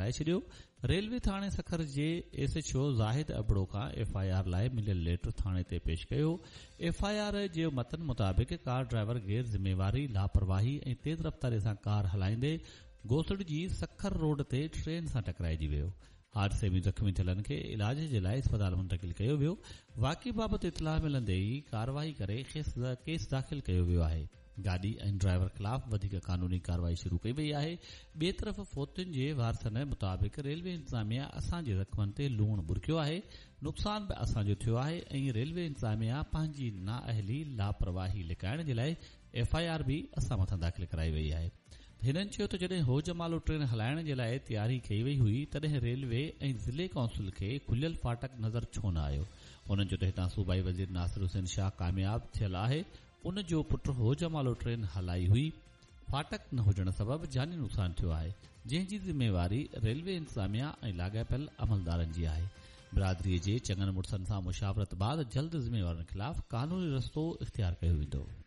कराए छडि॒यो। रेलवे थाणे सखर जे एसएचओ ज़ाहिद अबड़ो खां एफआईआर लाइ मिलियल लेटर थाणे ते पेश कयो। एफआईआर जे मतन मुताबिक़ कार ड्राइवर गैर ज़िम्मेवारी, लापरवाही ऐं तेज़ रफ़्तारी सां कार हलाईंदे गोसड़ जी सखर रोड ते ट्रेन सां टकराइजी वियो। हादसे में ज़ख़्मी थियलनि खे इलाज जे लाइ अस्पताल मुंतक़िल कयो वियो। वाक़े बाबति इतलाह मिलंदे ई कार्रवाई करे केस दाख़िल कयो वियो आहे। गाॾी ऐं ड्राइवर ख़िलाफ़ वधीक कानूनी कार्रवाई शुरू कई वई आहे। ॿिए तरफ़ फोतियुनि जे वारसनि मुताबिक़ रेलवे इंतज़ामिया असांजे ज़ख़्मनि ते लूण बुरकियो आहे। नुक़सान बि असांजो थियो आहे ऐं रेलवे इंतज़ामिया पंहिंजी नाअहली, लापरवाही लिकाइण जे लाइ एफआईआर बि असां मथां दाख़िल कराई वई आहे। हिननि चयो त जॾहिं होजमालो ट्रेन हलाइण जे लाइ तयारी कई वई हुई तॾहिं रेलवे ऐं ज़िले काउंसिल खे खुलियल फाटक नज़र छो न आयो। उन्हनि चयो त हितां सूबाई वज़ीर नासिर हुसैन शाह कामयाब थियल आहे। उन जो पुट होजमालो ट्रेन हलाई हुई। फाटक न हुजण सबबि जानी नुक़सान थियो आहे, जंहिं जी ज़िम्मेवारी रेलवे इंतज़ामिया ऐं लाॻापियल अमलदारनि जी आहे। बिरादरीअ जे चङनि मुड़सनि सां मुशावरत बाद जल्द ज़िम्मेवारनि ख़िलाफ़ कानूनी रस्तो इख़्तियार कयो वेंदो।